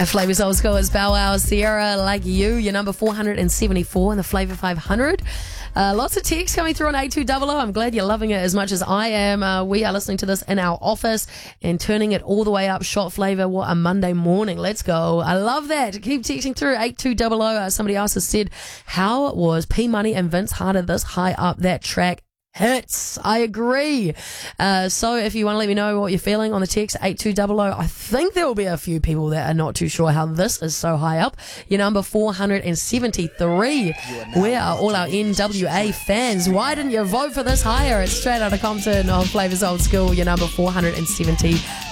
Flavor's Old School is Bow Wow, Sierra, Like You, your number 474 in the Flavor 500. Lots of texts coming through on 8200. I'm glad you're loving it as much as I am. We are listening to this in our office and turning it all the way up. Shot Flavor, what a Monday morning. Let's go. I love that. Keep texting through 8200. Somebody else has said, how was P Money and Vince Harder this high up? That track hits. I agree. So if you want to let me know what you're feeling on the text 8200, I think there will be a few people that are not too sure how this is so high up. Your number 473. We are all our NWA fans. Why didn't you vote for this higher? It's straight out of Compton on Flavor's Old School. Your number 473.